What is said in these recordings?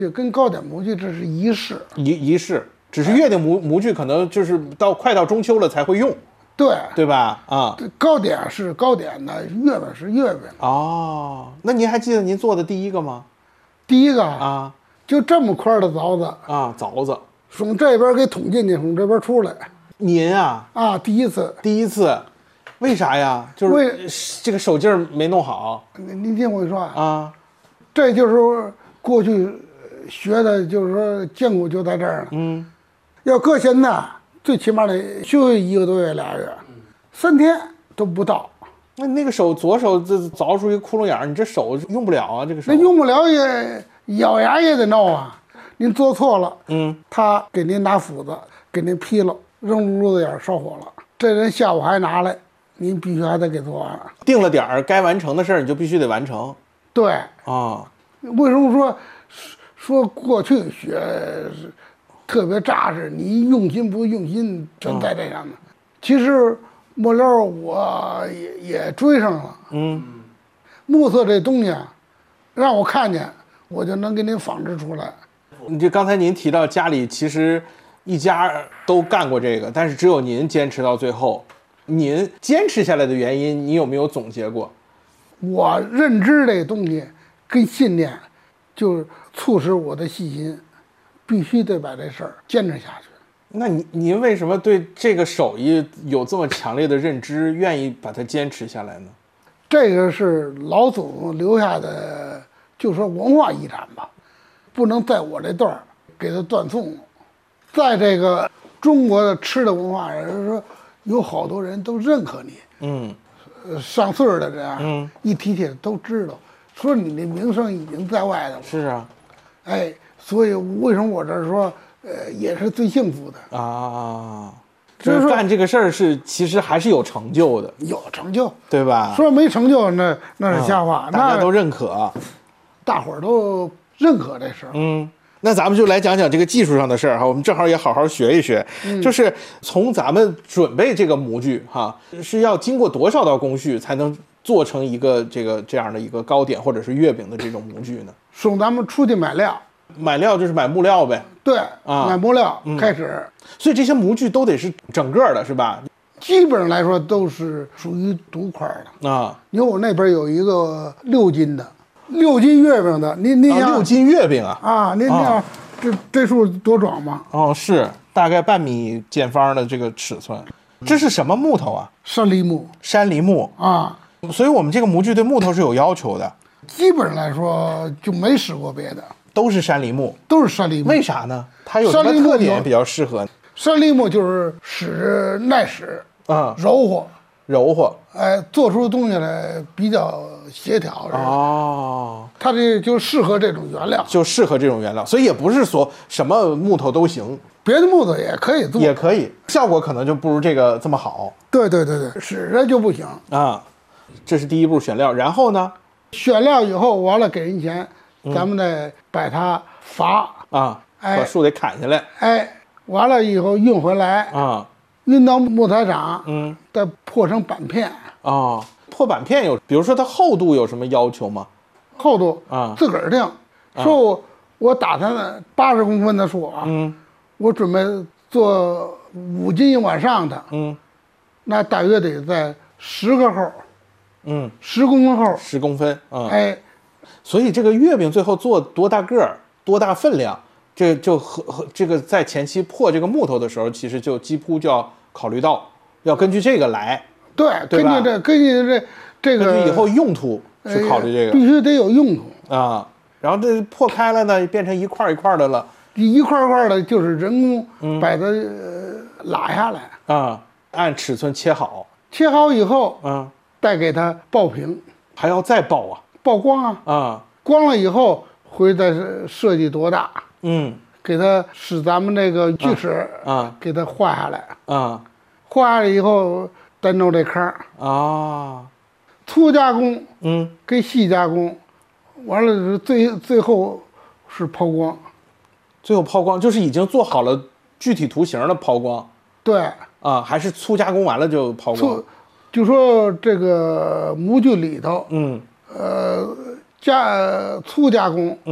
就跟糕点模具这是一式， 一式，只是月饼模具可能就是快到中秋了才会用，对吧？啊， 糕点是糕点的，月饼是月饼。 哦，那您还记得您做的第一个吗？ 第一个啊， 就这么块的凿子啊，凿子从这边给捅进去，从这边出来。 您啊， 第一次， 为啥呀？就是这个手劲儿没弄好。 您听我说啊， 这就是过去学的，就是说艰苦就在这儿了。要搁现在，最起码得休息1个多月2月，3天都不到。 那个左手这凿出一个窟窿眼儿，你这手用不了啊，这个手。 那用不了也咬牙也得闹啊。您做错了，他给您拿斧子给您劈了，扔炉子眼烧火了。这人下午还拿来，您必须还得给做完。 定了点儿，该完成的事儿你就必须得完成。 对啊， 为什么说过去学特别扎实，你用心不用心全在这上面。其实末了我也追上了。目测这东西啊，让我看见，我就能给您仿制出来。 你这刚才您提到家里其实一家都干过这个，但是只有您坚持到最后。您坚持下来的原因，你有没有总结过？ 我认知这东西跟信念，就是促使我的细心，必须得把这事儿坚持下去。 那您为什么对这个手艺有这么强烈的认知，愿意把它坚持下来呢？ 这个是老祖宗留下的，就说文化遗产吧，不能在我这段给它断送了。在这个中国的吃的文化上，说有好多人都认可你。上岁数的人啊，一提起来都知道，说你的名声已经在外头了。 是啊， 哎，所以为什么我这儿说，也是最幸福的啊。 就是干这个事儿其实还是有成就的， 有成就， 对吧？ 说没成就那是瞎话， 大家都认可， 大伙儿都认可这事儿。 那咱们就来讲讲这个技术上的事儿哈，我们正好也好好学一学，就是从咱们准备这个模具哈，是要经过多少道工序才能做成一个这样的一个糕点或者是月饼的这种模具呢？ 从咱们出去买料就是买木料呗。 对啊，买木料开始， 所以这些模具都得是整个的，是吧？ 基本上来说都是属于独块的啊。 因为我那边有一个6斤的，6斤月饼的，您想 6斤月饼啊，您想这数多壮吗？ 哦，是大概半米见方的这个尺寸。这是什么木头啊？ 山梨木。 山梨木啊， 所以我们这个模具对木头是有要求的。 基本上来说就没使过别的。 都是山梨木， 都是山梨木。 为啥呢？它有什么特点比较适合？ 山梨木就是耐使啊，柔和，哎，做出东西来比较协调。哦，它这就适合这种原料， 所以也不是说什么木头都行， 别的木头也可以做， 也可以，效果可能就不如这个这么好。 对，使着就不行啊。这是第一步选料，然后呢？ 选料以后完了给人钱。咱们得把它伐啊，把树得砍下来， 完了以后运回来啊， 运到木材厂，再破成板片啊。破板片比如说它厚度有什么要求吗？ 厚度啊，自个儿定。说我打算80公分的树啊，我准备做5斤往上的，那大约得在10个厚，10公分厚 ，10公分，所以这个月饼最后做多大个儿、多大分量，这就和这个在前期破这个木头的时候，其实就几乎就要考虑到，要根据这个来。 对，根据这个， 根据以后用途去考虑这个， 必须得有用途啊。然后这破开了呢，变成一块一块的了， 一块块的，就是人工把它拉下来啊，按尺寸切好， 切好以后，再给它爆平， 还要再爆啊。 曝光光了以后会再设计多大，给它使咱们这个锯齿给它画下来画下来以后再弄这坑粗加工跟细加工，完了最后是抛光， 最后抛光就是已经做好了具体图形的抛光， 对还是粗加工完了就抛光， 就说这个模具里头粗加工，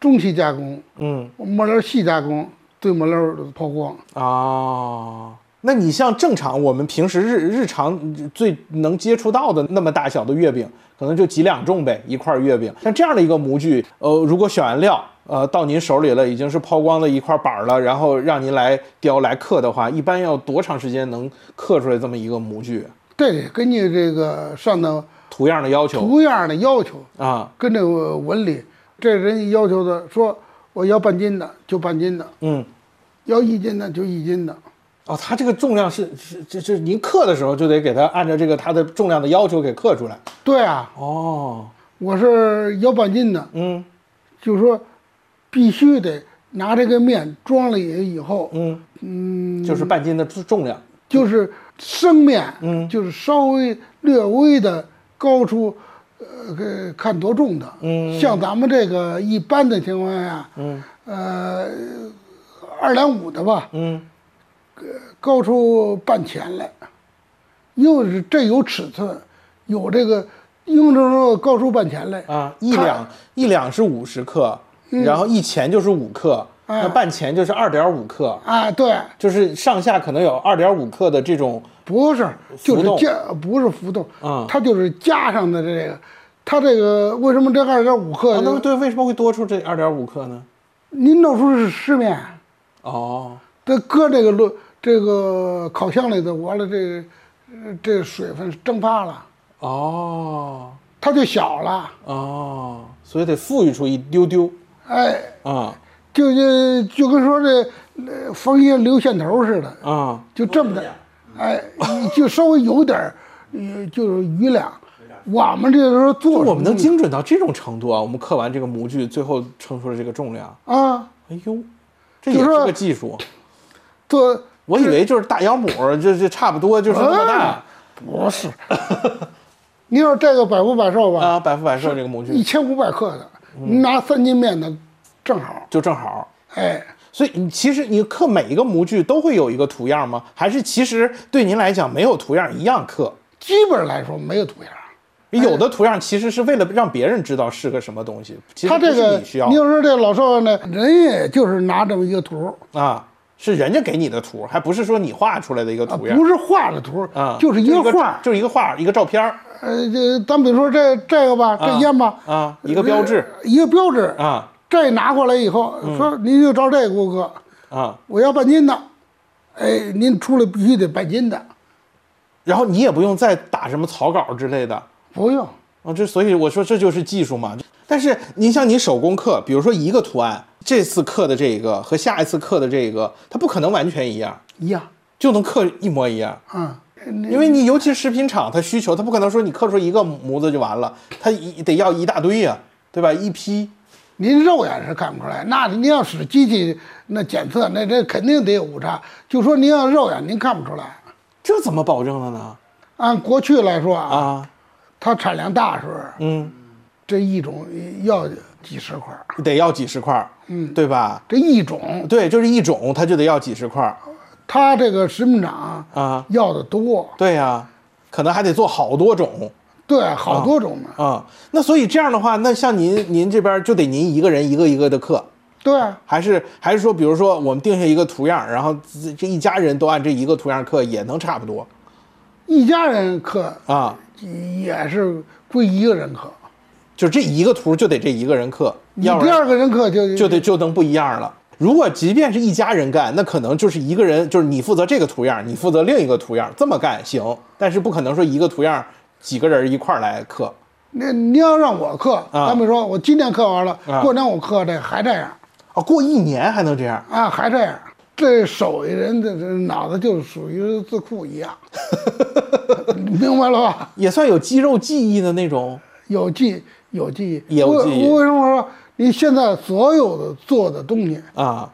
中期加工， 嗯末料细加工，对末料抛光。 啊。那你像正常我们平时日常最能接触到的那么大小的月饼，可能就几两重呗，一块月饼。像这样的一个模具，如果选完料，到您手里了，已经是抛光的一块板了，然后让您来雕来刻的话，一般要多长时间能刻出来这么一个模具？ 这得根据这个上的图样的要求啊，跟这个纹理，这人要求的说我要半斤的就半斤的，要1斤的就1斤的。 哦，它这个重量是您刻的时候就得给它按照这个它的重量的要求给刻出来。 对啊。 哦， 我是要半斤的，就是说必须得拿这个面装了以后， 就是半斤的重量， 就是生面，就是稍微略微的高出，看多重的，像咱们这个一般的情况下，2两5的吧，高出半钱来，这有尺寸，有这个用成说高出半钱来啊，一两是50克，然后1钱就是5克，那半钱就是2.5克啊，对， 就是上下可能有2.5克的这种， 不是，就是不是浮动，它就是加上的这个，它这个为什么这2.5克？ 那对，为什么会多出这2.5克呢？ 您弄出是湿面， 哦， 它搁这个烤箱里头，完了这水分蒸发了， 哦， 它就小了， 哦，所以得富裕出一丢丢， 哎，就跟说这缝衣留线头似的，就这么的，哎，就稍微有点就是余量。我们这时候做， 我们能精准到这种程度啊！我们刻完这个模具，最后称出了这个重量啊！ 哎呦，这也是个技术。 做， 我以为就是大腰母，这差不多就是那么大。 不是，你说这个百富百寿吧？ 啊，百富百寿这个模具 1500克的，你拿3斤面的正好， 就正好。 哎， 所以其实你刻每一个模具都会有一个图样吗？还是其实对您来讲没有图样一样刻？ 基本来说没有图样。 有的图样其实是为了让别人知道是个什么东西，其实不是你需要。 你要说这老寿呢，人也就是拿这么一个图啊，是人家给你的图，还不是说你画出来的一个图样， 不是画的图啊， 就是一个画， 就是一个画，一个照片。 咱比如说这个吧，这烟吧， 一个标志， 啊，这拿过来以后，说您就照这个给我刻啊， 我要半斤的，哎，您出来必须得半斤的， 然后你也不用再打什么草稿之类的。 不用所以我说这就是技术嘛。但是您像你手工刻，比如说一个图案，这次刻的这个和下一次刻的这个，它不可能完全一样，就能刻一模一样。因为你尤其是食品厂，它需求，它不可能说你刻出一个模子就完了，它得要一大堆呀，对吧？一批。 您肉眼是看不出来，那您要使机器那检测，那这肯定得有误差。就说您要肉眼您看不出来， 这怎么保证的呢？ 按过去来说它产量大时候，这一种要几十块， 得要几十块，对吧？ 这一种， 对，就是一种，它就得要几十块。 它这个食品厂要的多， 对呀，可能还得做好多种， 对，好多种呢。那所以这样的话，那像您这边就得您一个人一个一个的刻， 对， 还是说，比如说我们定下一个图样，然后这一家人都按这一个图样刻，也能差不多。 一家人刻也是归一个人刻， 就这一个图就得这一个人刻，要第二个人刻就能不一样了。如果即便是一家人干，那可能就是一个人，就是你负责这个图样，你负责另一个图样，这么干行。但是不可能说一个图样几个人一块来刻。 那你要让我刻，咱们说我今天刻完了，过年我刻这还这样。 过1年还能这样还这样。这手艺人的脑子就属于字库一样，明白了吧？ 也算有肌肉记忆的那种， 有记忆。 有记忆。 为什么说你现在所有的做的东西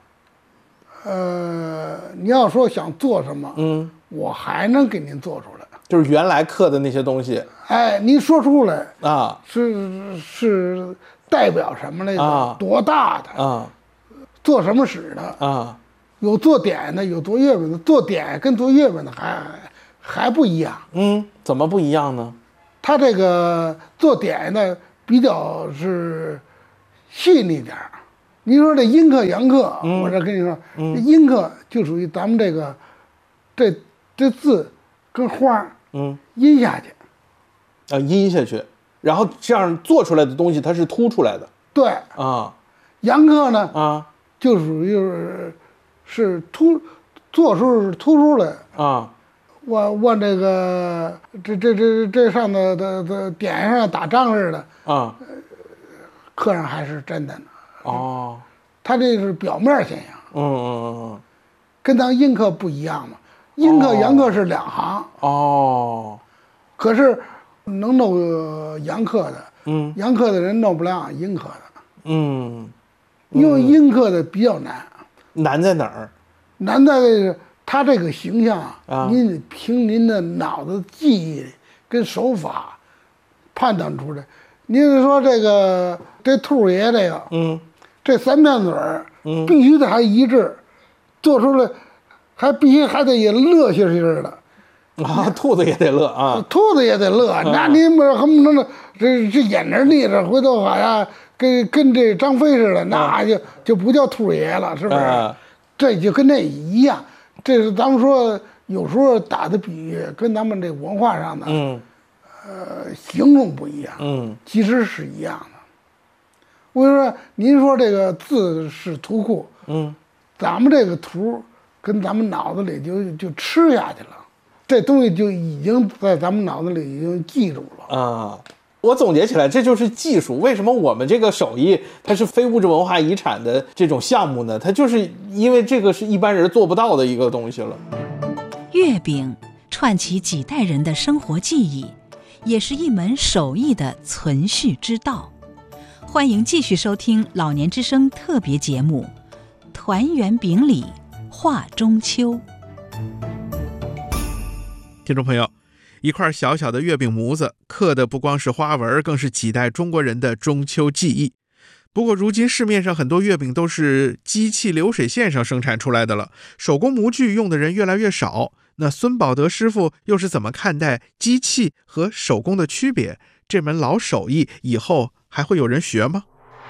你要说想做什么，我还能给您做出来， 就是原来刻的那些东西。 哎，您说出来是代表什么来着？多大的做什么使的有做点的，有做月饼的，做点跟做月饼的还不一样。 怎么不一样呢？ 它这个做点的比较是细腻点你说这阴刻阳刻，我这跟你说，这阴刻就属于咱们这个，这字跟花阴下去， 阴下去，然后这样做出来的东西它是凸出来的。 对啊， 阳刻呢就属于是做出是凸出来啊。 往这个这上的点上打仗似的啊， 刻上还是真的呢。 哦， 它这是表面现象。 跟咱阴刻不一样嘛。阴刻阳刻是两行。 哦。 可是能弄阳刻的，阳刻的人弄不了阴刻的。因为阴刻的比较难。 难在哪儿？ 难在这个他这个形象您凭您的脑子记忆跟手法判断出来。您说这兔爷这个，这三片嘴儿，必须得还一致，做出来还必须还得也乐些似的。 兔子也得乐啊， 兔子也得乐。那你们恨不能这眼睛立着，回头好像跟这张飞似的，那就不叫兔爷了，是不是？这就跟那一样。这是咱们说有时候打的比喻，跟咱们这文化上的形容不一样，其实是一样的。我跟你说，您说这个字是图库，咱们这个图跟咱们脑子里就吃下去了，这东西就已经在咱们脑子里已经记住了。 我总结起来，这就是技术。为什么我们这个手艺它是非物质文化遗产的这种项目呢？它就是因为这个是一般人做不到的一个东西了。 月饼串起几代人的生活记忆，也是一门手艺的存续之道。欢迎继续收听老年之声特别节目《团圆饼里话中秋》。 听众朋友，一块小小的月饼模子刻的不光是花纹，更是几代中国人的中秋记忆。不过如今市面上很多月饼都是机器流水线上生产出来的了，手工模具用的人越来越少。那孙宝德师傅又是怎么看待机器和手工的区别？这门老手艺以后还会有人学吗？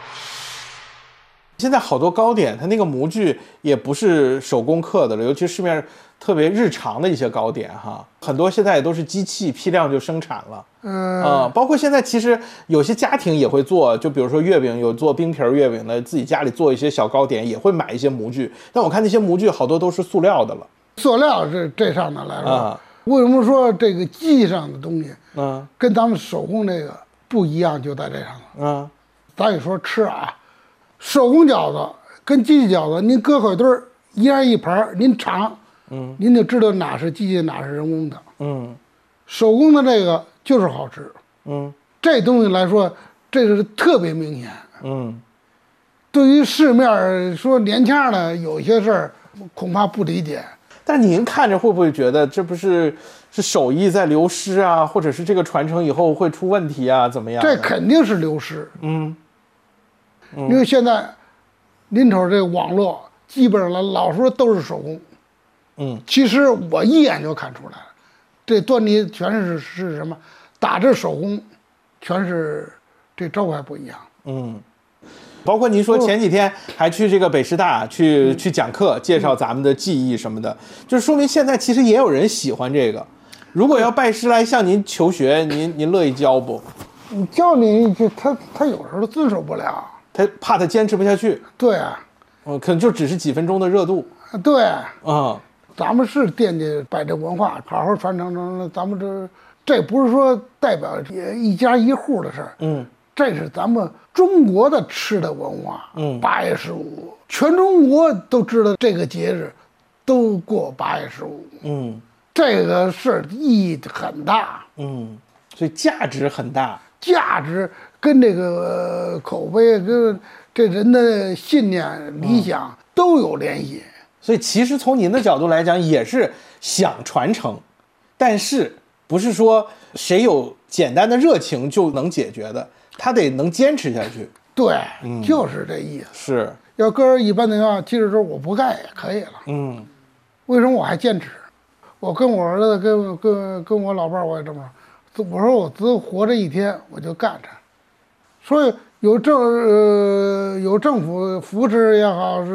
现在好多糕点它那个模具也不是手工刻的了，尤其市面特别日常的一些糕点很多现在也都是机器批量就生产了。包括现在其实有些家庭也会做，就比如说月饼有做冰皮月饼的，自己家里做一些小糕点也会买一些模具，但我看那些模具好多都是塑料的了。 塑料这上面来说，为什么说这个机器上的东西跟咱们手工这个不一样，就在这上面。咱也说吃手工饺子跟机器饺子，您搁好堆儿，一人一盘，您尝，您就知道哪是机器哪是人工的。手工的这个就是好吃。这东西来说，这是特别明显。对于市面说年轻的有些事儿，恐怕不理解。 但您看着会不会觉得这不是手艺在流失啊，或者是这个传承以后会出问题啊，怎么样？ 这肯定是流失。因为现在您瞅这个网络，基本上老说都是手工。其实我一眼就看出来了，这端倪全是什么？打这手工，全是这招牌不一样。 包括您说前几天还去这个北师大去讲课，介绍咱们的技艺什么的，就说明现在其实也有人喜欢这个。如果要拜师来向您求学，您乐意教不？ 你教你就他有时候遵守不了， 他怕他坚持不下去。 对啊， 可能就只是几分钟的热度。 对啊，咱们是惦记把这文化好好传承成咱们这不是说代表一家一户的事儿。这是咱们中国的吃的文化。8月15，全中国都知道这个节日，都过8月15。这个事儿意义很大。 所以价值很大。 价值跟这个口碑跟这人的信念理想都有联系。 所以其实从您的角度来讲，也是想传承，但是不是说谁有简单的热情就能解决的，他得能坚持下去。 对，就是这意思。 是， 要搁一般的话，其实说我不干也可以了。为什么我还坚持？我跟我儿子跟我老伴儿我也这么说，我说我只活着一天我就干着。所以有政府扶持也好，是